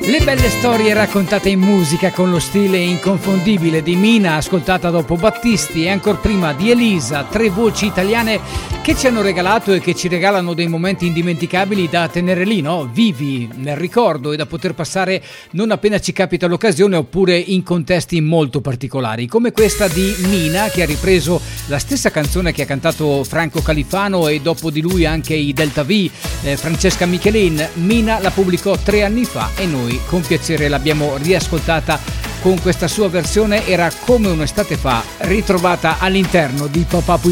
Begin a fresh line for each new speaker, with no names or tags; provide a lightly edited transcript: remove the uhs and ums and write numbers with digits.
Le belle storie raccontate in musica con lo stile inconfondibile di Mina, ascoltata dopo Battisti, e ancor prima di Elisa, tre voci italiane che ci hanno regalato e che ci regalano dei momenti indimenticabili da tenere lì, no? Vivi nel ricordo e da poter passare non appena ci capita l'occasione, oppure in contesti molto particolari, come questa di Mina, che ha ripreso la stessa canzone che ha cantato Franco Califano e dopo di lui anche i Delta V, Francesca Michelin. Mina la pubblicò 3 anni fa e noi con piacere l'abbiamo riascoltata con questa sua versione. Era come un'estate fa, ritrovata all'interno di Papà